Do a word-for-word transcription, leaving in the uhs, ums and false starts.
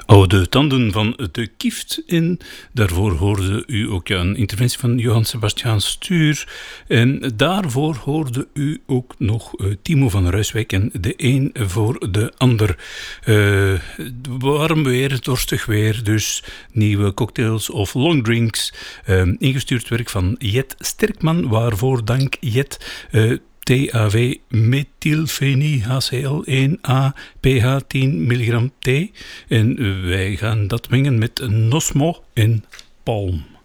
Oude tanden van de Kieft in. Daarvoor hoorde u ook een interventie van Johann Sebastian Stuur. En daarvoor hoorde u ook nog uh, Timo van Ruiswijk en de een voor de ander. Uh, warm weer, dorstig weer, dus nieuwe cocktails of longdrinks. Uh, ingestuurd werk van Jet Sterkman, waarvoor dank Jet. Uh, T A V methylfeni H C L één A P H tien milligram T. En wij gaan dat mengen met Nosmo en Palm.